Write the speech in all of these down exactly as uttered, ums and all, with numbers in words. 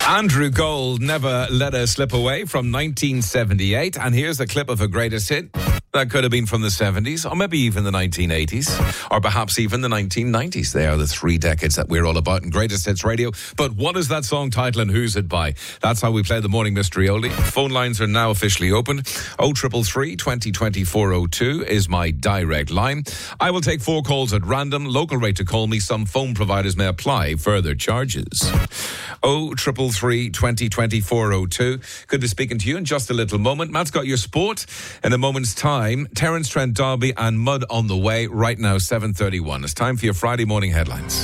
Andrew Gold, Never Let Us Slip Away from nineteen seventy-eight. And here's a clip of a greatest hit that could have been from the seventies, or maybe even the nineteen eighties, or perhaps even the nineteen nineties. They are the three decades that we're all about in Greatest Hits Radio. But what is that song title and who's it by? That's how we play the Morning Mystery Oldie. Phone lines are now officially open. oh three three, twenty, twenty-four oh two is my direct line. I will take four calls at random. Local rate to call me. Some phone providers may apply further charges. oh three three, twenty, twenty-four oh two. Good to be speaking to you in just a little moment. Matt's got your sport in a moment's time. Terence Trent D'Arby and Mud on the way. Right now, seven thirty-one. It's time for your Friday morning headlines.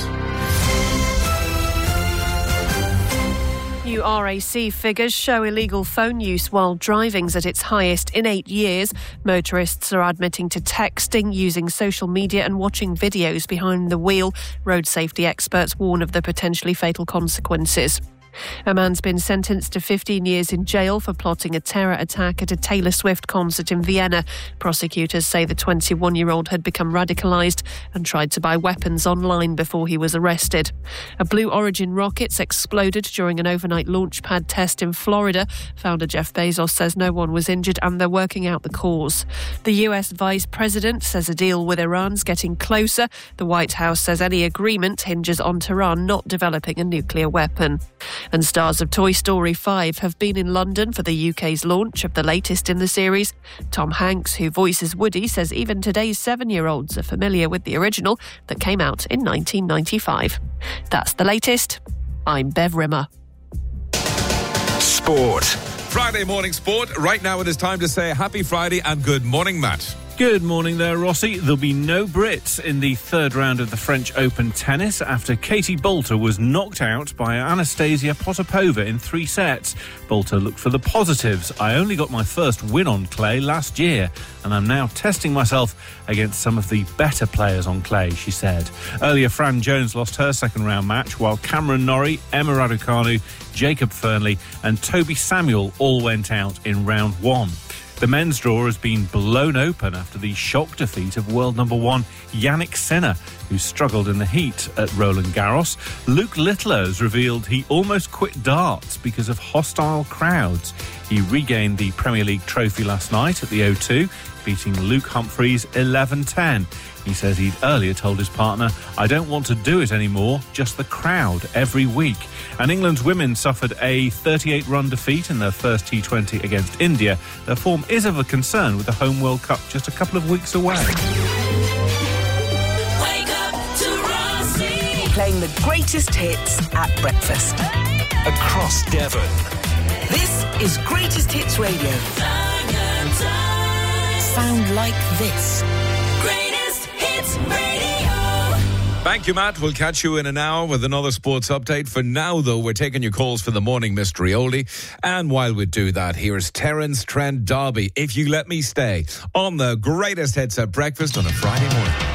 New R A C figures show illegal phone use while driving's at its highest in eight years. Motorists are admitting to texting, using social media and watching videos behind the wheel. Road safety experts warn of the potentially fatal consequences. A man's been sentenced to fifteen years in jail for plotting a terror attack at a Taylor Swift concert in Vienna. Prosecutors say the twenty-one-year-old had become radicalised and tried to buy weapons online before he was arrested. A Blue Origin rocket exploded during an overnight launch pad test in Florida. Founder Jeff Bezos says no one was injured and they're working out the cause. The U S Vice President says a deal with Iran's getting closer. The White House says any agreement hinges on Tehran not developing a nuclear weapon. And stars of Toy Story five have been in London for the U K's launch of the latest in the series. Tom Hanks, who voices Woody, says even today's seven-year-olds are familiar with the original that came out in nineteen ninety-five. That's the latest. I'm Bev Rimmer. Sport. Friday morning sport. Right now it is time to say happy Friday and good morning, Matt. Good morning there, Rossi. There'll be no Brits in the third round of the French Open tennis after Katie Boulter was knocked out by Anastasia Potapova in three sets. Boulter looked for the positives. I only got my first win on clay last year, and I'm now testing myself against some of the better players on clay, she said. Earlier, Fran Jones lost her second round match, while Cameron Norrie, Emma Raducanu, Jacob Fernley and Toby Samuel all went out in round one. The men's draw has been blown open after the shock defeat of world number one Yannick Sinner, who struggled in the heat at Roland Garros. Luke Littler has revealed he almost quit darts because of hostile crowds. He regained the Premier League trophy last night at the O two, beating Luke Humphreys eleven ten. He says he'd earlier told his partner, I don't want to do it anymore, just the crowd every week. And England's women suffered a thirty-eight run defeat in their first T twenty against India. Their form is of a concern with the Home World Cup just a couple of weeks away. Wake up to Rossi. Playing the greatest hits at breakfast. Across Devon. This is Greatest Hits Radio. Sound like this. Greatest Hits Radio. Thank you, Matt. We'll catch you in an hour with another sports update. For now, though, we're taking your calls for the Morning Mystery Oldie. And while we do that, here's Terence Trent D'Arby, If You Let Me Stay, on the Greatest Hits at breakfast on a Friday morning.